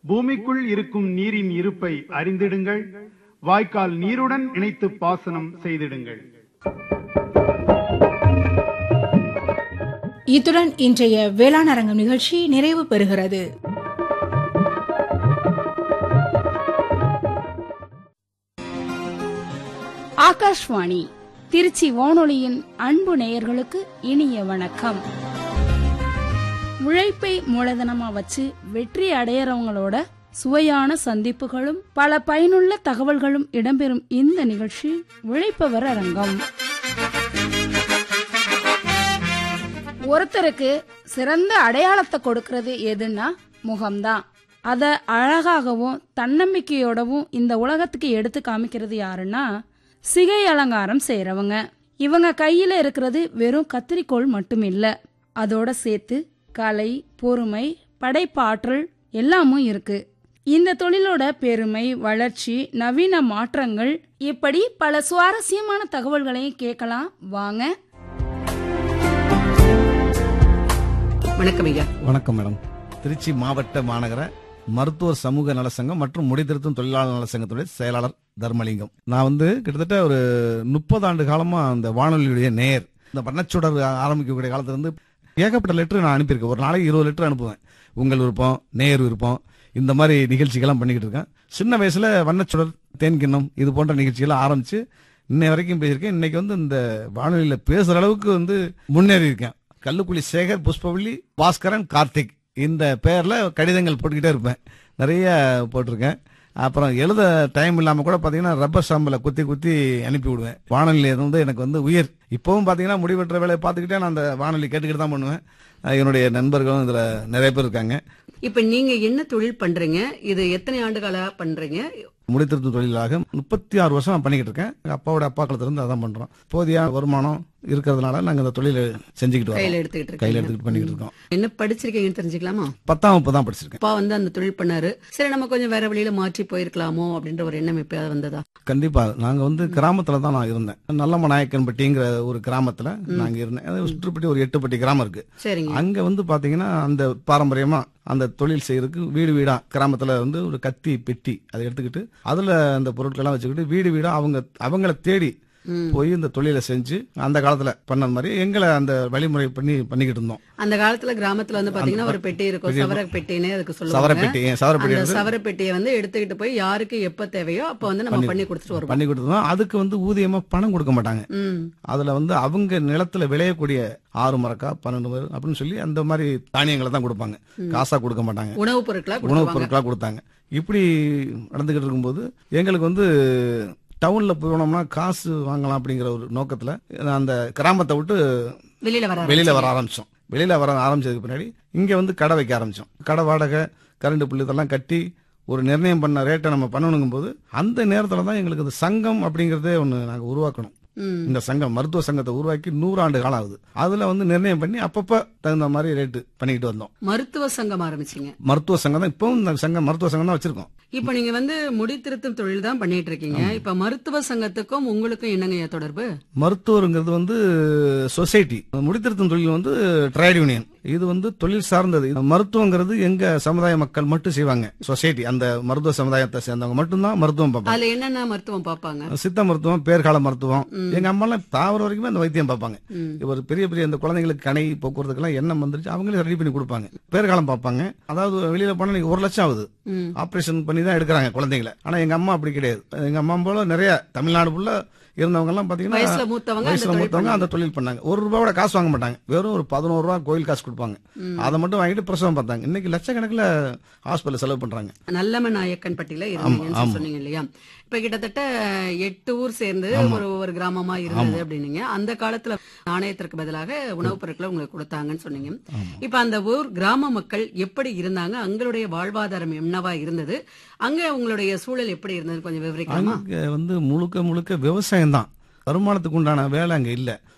பூமிக்குள் இருக்கும் நீரின் இருப்பை அறிந்திடுங்கள். வாய்க்கால் நீருடன் இணைத்து பாசனம் செய்திடுங்கள். இத்துடன் இன்றைய வேளாண் அரங்கம் நிகழ்ச்சி நிறைவு பெறுகிறது. ஆகாஷ்வாணி திருச்சி வானொலியின் அன்பு நேயர்களுக்கு இனிய வணக்கம். உழைப்பை மூலதனமா வச்சு வெற்றி அடையறவங்களோட சுவையான சந்திப்புகளும் பல பயனுள்ள தகவல்களும் இடம்பெறும் இந்த நிகழ்ச்சி உழைப்பவர் அரங்கம். ஒருத்தருக்கு சிறந்த அடையாளத்தை கொடுக்கறது எதுன்னா முகம்தான். அத அழகாகவும் தன்னம்பிக்கையோடவும் இந்த உலகத்துக்கு எடுத்து காமிக்கிறது யாருன்னா சிகை அலங்காரம் செய்யறவங்க. இவங்க கையில இருக்கிறது வெறும் கத்திரிக்கோள் மட்டும் இல்ல, அதோட சேர்த்து கலை, பொறுமை, படைப்பாற்றல் எல்லாமும் இருக்கு. இந்த தொழிலோட பெருமை, வளர்ச்சி, நவீன மாற்றங்கள், இப்படி பல சுவாரஸ்யமான தகவல்களையும் கேட்கலாம். வாங்க. வணக்கம் ஐயா. வணக்கம் மேடம். திருச்சி மாவட்ட மாநகர மருத்துவர் சமூக நலசங்கம் மற்றும் முடித்திருத்தும் தொழிலாளர் நலசங்கத்துடைய செயலாளர் தர்மலிங்கம். நான் கிட்டத்தட்ட ஒரு 30 ஆண்டு காலமா அந்த வானொலியுடைய நேயர். இந்த வண்ணச்சுடர் ஆரம்பிக்கக்கூடிய காலத்துல இருந்து ஏகப்பட்ட லெட்டர் நான் அனுப்பியிருக்கேன். ஒரு நாளைக்கு 20 லெட்டர் அனுப்புவேன். உங்கள் விருப்பம், நேயர் விருப்பம், இந்த மாதிரி நிகழ்ச்சிகள்லாம் பண்ணிக்கிட்டு இருக்கேன். சின்ன வயசுல வண்ணச்சுடர், தேன்கிண்ணம் இது போன்ற நிகழ்ச்சிகளை ஆரம்பிச்சு இன்னை வரைக்கும் பேசியிருக்கேன். இன்னைக்கு இந்த வானொலியில பேசுற அளவுக்கு முன்னேறி இருக்கேன். கல்லுக்குழி சேகர், புஷ்பவள்ளி, பாஸ்கரன், கார்த்திக் இந்த பேர்ல கடிதங்கள் போட்டுக்கிட்டே இருப்பேன். நிறைய போட்டிருக்கேன். அப்புறம் எழுத டைம் இல்லாம கூட பாத்தீங்கன்னா ரப்பர் ஸ்டாம்பில் குத்தி குத்தி அனுப்பி விடுவேன். வானொலி எனக்கு உயிர். இப்பவும் பாத்தீங்கன்னா முடிவெற்ற வேலையை பார்த்துக்கிட்டே நான் அந்த வானொலி கேட்டுக்கிட்டு தான் பண்ணுவேன். என்னுடைய நண்பர்களும் இதுல நிறைய பேர் இருக்காங்க. இப்ப நீங்க என்ன தொழில் பண்றீங்க? இது எத்தனை ஆண்டுகளா பண்றீங்க? முடித்திருத்தும் தொழிலாக 36 வருஷம் நான் பண்ணிக்கிட்டு இருக்கேன். அப்பாவோட அப்பா காலத்துல இருந்து அதான் பண்றோம். போதிய வருமானம் இருக்கிறதுனால நாங்க இந்த தொழிலை செஞ்சுக்கிட்டு கையில கையில எடுத்துக்கிட்டு பண்ணிக்கிட்டு இருக்கோம். என்ன படிச்சிருக்கீங்கன்னு தெரிஞ்சுக்கலாமா? 10ஆம் வகுப்பு தான் படிச்சிருக்கேன். அப்பா அந்த தொழில் பண்ணாரு. சரி, நம்ம கொஞ்சம் வேற வழியில மாற்றி போயிருக்கலாமோ அப்படின்ற ஒரு எண்ணம் எப்ப வந்ததா? கண்டிப்பா. நாங்க கிராமத்துல தான் நான் இருந்தேன். நல்லம்ம நாயக்கன்பட்டிங்கிற ஒரு கிராமத்துல நாங்க இருந்தேன். சுற்றுப்பட்டி ஒரு 8 கிராமம் இருக்கு. சரிங்க. அங்க பாத்தீங்கன்னா அந்த பாரம்பரியமா அந்த தொழில் செய்யறதுக்கு வீடு வீடா கிராமத்துல ஒரு கத்தி பெட்டி அதை எடுத்துக்கிட்டு அதுல அந்த பொருட்கள்லாம் வச்சுக்கிட்டு வீடு வீடா அவங்கள தேடி போய் இந்த தொழிலை செஞ்சு அந்த காலத்துல பண்ண மாதிரி எங்களை அந்த வழிமுறை பண்ணிக்கிட்டு இருந்தோம். அந்த காலத்துல கிராமத்துல பாத்தீங்கன்னா ஒரு பெட்டி இருக்கும், சவர பெட்டினே அதுக்கு சொல்லுவாங்க. சவர பெட்டியை எடுத்துக்கிட்டு போய் யாருக்கு எப்ப தேவையோ அப்ப நம்ம பண்ணி கொடுத்துருவோம். அதுக்கு ஊதியமா பணம் கொடுக்க மாட்டாங்க. அதுல அவங்க நிலத்துல விளையக்கூடிய 6 மரக்கா 12 மரம் அப்படின்னு சொல்லி அந்த மாதிரி தானியங்களை தான் கொடுப்பாங்க. காசா கொடுக்க மாட்டாங்க. உணவுப் பொருட்களா கொடுத்தாங்க. இப்படி நடந்துகிட்டு இருக்கும்போது எங்களுக்கு டவுன்ல போனோம்னா காசு வாங்கலாம் அப்படிங்கிற ஒரு நோக்கத்துல அந்த கிராமத்தை விட்டு வெளியில வர ஆரம்பிச்சோம். வெளியில வர ஆரம்பிச்சதுக்கு பின்னாடி இங்க கடை வைக்க ஆரம்பிச்சோம். கடை வாடகை, கரண்ட் பில்லு இதெல்லாம் கட்டி ஒரு நிர்ணயம் பண்ண ரேட்டை நம்ம பண்ணணுங்கும் போது அந்த நேரத்துல தான் எங்களுக்கு இந்த சங்கம் அப்படிங்கறதே நாங்க உருவாக்கணும். இந்த சங்கம், மருத்துவ சங்கத்தை உருவாக்கி 100 ஆண்டு காலம் ஆகுது. அதுல நிர்ணயம் பண்ணி அப்பப்ப தகுந்த மாதிரி ரேட்டு பண்ணிக்கிட்டு வந்தோம். மருத்துவ சங்கம் ஆரம்பிச்சீங்க? மருத்துவ சங்கம் தான் இப்பவும் இந்த சங்கம் மருத்துவ சங்கம் தான் வச்சிருக்கோம். இப்ப நீங்க முடித்திருத்தும் தொழில் தான் பண்ணிட்டு இருக்கீங்க. இப்ப மருத்துவ சங்கத்துக்கும் உங்களுக்கும் என்னங்க தொடர்பு? மருத்துவருங்கிறது சொசைட்டி, முடித்திருத்தும் தொழில் ட்ரேட் யூனியன். இது தொழில் சார்ந்தது. மருத்துவங்கிறது எங்க சமுதாய மக்கள் மட்டும் செய்வாங்க. சொசைட்டி அந்த மருத்துவ சமுதாயத்தை சேர்ந்தவங்க மட்டும்தான் மருத்துவம் பார்ப்பாங்க. அதுல என்னென்ன மருத்துவம் பார்ப்பாங்க? சித்த மருத்துவம், பேர்கால மருத்துவம். எங்க அம்மா எல்லாம் தாவர வரைக்குமே அந்த வைத்தியம் பார்ப்பாங்க. ஒரு பெரிய பெரிய அந்த குழந்தைங்களுக்கு கணை போக்குவரத்துக்கெல்லாம் எண்ணம் வந்துருச்சு, அவங்களே ரெடி பண்ணி கொடுப்பாங்க. பேர்காலம் பார்ப்பாங்க. அதாவது வெளியில போனா 1 லட்சம் ஆகுது. ஆபரேஷன் பண்ணி தான் எடுக்கிறாங்க குழந்தைங்களை. ஆனா எங்க அம்மா அப்படி கிடையாது. எங்க அம்மா போல நிறைய தமிழ்நாடு ஃபுல்லா இருந்தவங்க எல்லாம் பாத்தீங்கன்னா வயசுல மூத்தவங்க அந்த தொழில் பண்ணாங்க. ₹1 காசு வாங்க மாட்டாங்க. வெறும் ஒரு ₹11 கோயில் காசு கொடுப்பாங்க. அதை மட்டும் வாங்கிட்டு பிரசவம் பார்த்தாங்க. இன்னைக்கு லட்சக்கணக்கில் ஹாஸ்பிட்டல் செலவு பண்றாங்க. நல்லம்ம நாயக்கன்பட்டியில இருந்தீங்கன்னு சொன்னீங்க இல்லையா? இப்ப கிட்டத்தட்ட 8 ஊர் சேர்ந்து ஒரு கிராமமா இருந்தது அப்படின்னீங்க. அந்த காலத்துல நாணயத்திற்கு பதிலாக உணவுப் பொருட்களை உங்களுக்கு கொடுத்தாங்கன்னு சொன்னீங்க. இப்ப அந்த ஊர் கிராம மக்கள் எப்படி இருந்தாங்க? அங்களுடைய வாழ்வாதாரம் என்னவா இருந்தது? அங்க உங்களுடைய சூழல் எப்படி இருந்தது கொஞ்சம் விவரிக்கலாமா? முழுக்க முழுக்க விவசாயம் தான். வருமானத்துக்கு உண்டான வேலை அங்க இல்ல.